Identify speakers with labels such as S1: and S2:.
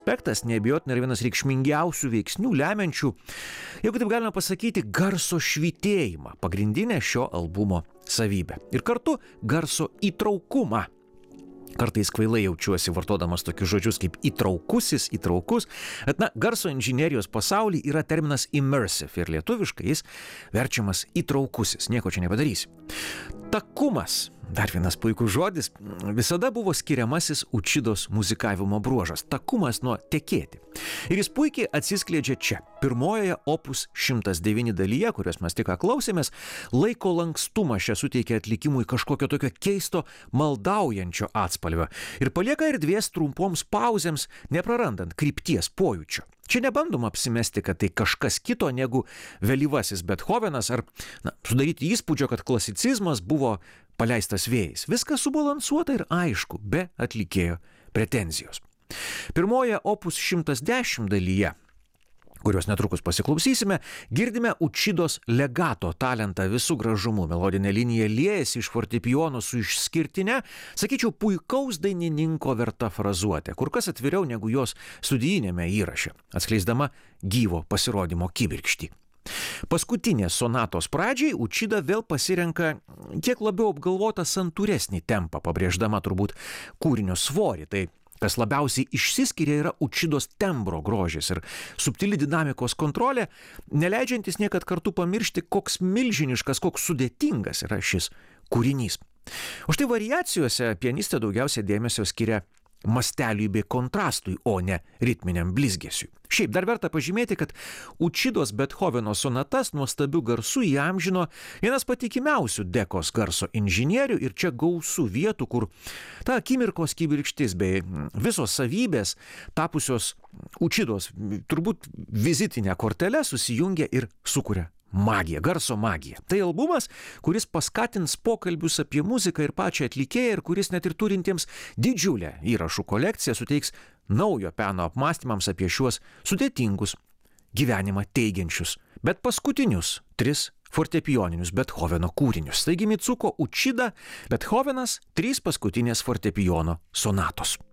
S1: aspektas neabejotinai yra vienas reikšmingiausių veiksnių lemiančių, jeigu taip galime pasakyti, garso švytėjimą, pagrindinę šio albumo savybę. Ir kartu garso įtraukumą. Kartais kvailai jaučiuosi vartodamas tokius žodžius kaip įtraukusis, įtraukus. Bet, garso inžinerijos pasauly yra terminas immersive ir lietuviškai jis verčiamas įtraukusis, nieko čia nepadarysi. Takumas, dar vienas puikus žodis, visada buvo skiriamasis Učidos muzikavimo bruožas – takumas nuo tekėti. Ir jis puikiai atsiskleidžia čia, pirmojoje opus 109 dalyje, kurios mes tik ką klausėmės, laiko lankstumas čia suteikia atlikimui kažkokio tokio keisto maldaujančio atspalvio ir palieka erdvės trumpoms pauzėms, neprarandant krypties pojūčio. Čia nebandoma apsimesti, kad tai kažkas kito negu vėlyvasis Bethovenas ar sudaryti įspūdžio, kad klasicizmas buvo paleistas vėjais. Viskas subalansuota ir aišku, be atlikėjo pretenzijos. Pirmoje opus 110 dalyje, kurios netrukus pasiklausysime, girdime Učidos legato talentą visų gražumų. Melodinė linija liejasi iš fortepijono su išskirtine, sakyčiau, puikaus dainininko verta frazuotė, kur kas atviriau negu jos studijinėme įraše, atskleisdama gyvo pasirodymo kibirkštį. Paskutinės sonatos pradžiai Učida vėl pasirenka kiek labiau apgalvotą santūresnį tempą, pabrėždama turbūt kūrinio svorį. Tai kas labiausiai išsiskiria yra Učidos tembro grožis ir subtili dinamikos kontrolė, neleidžiantis niekad kartu pamiršti, koks milžiniškas, koks sudėtingas yra šis kūrinys. O štai variacijose pianistė daugiausia dėmesio skiria masteliui bei kontrastui, o ne ritminiam blizgesiui. Šiaip dar verta pažymėti, kad Učidos Bethoveno sonatas nuostabiu garsu įamžino vienas patikimiausių dekos garso inžinierių ir čia gausų vietų, kur ta akimirkos kibirkštis bei visos savybės tapusios Učidos turbūt vizitinę kortelę susijungia ir sukuria magija, garso magija. Tai albumas, kuris paskatins pokalbius apie muziką ir pačią atlikėją ir kuris net ir turintiems didžiulę įrašų kolekciją suteiks naujo peno apmąstymams apie šiuos sudėtingus gyvenimą teigiančius, bet paskutinius 3 fortepijoninius Bethoveno kūrinius. Taigi Mitsuko Učida, Bethovenas, 3 paskutinės fortepijono sonatos.